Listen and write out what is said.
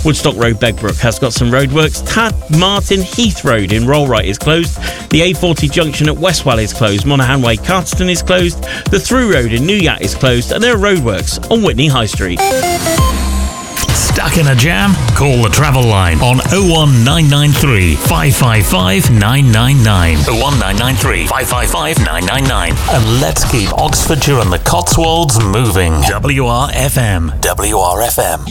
Woodstock Road, Begbrook has got some roadworks. Tad Martin Heath Road in Rollright is closed. The A40 junction at Westwell is closed. Monaghan Way, Carterton is closed. The Through Road in Newyatt is closed. And there are roadworks on Whitney High Street. Stuck in a jam? Call the travel line on 01993 555 999. 01993 555 999. And let's keep Oxfordshire and the Cotswolds moving. WRFM. WRFM.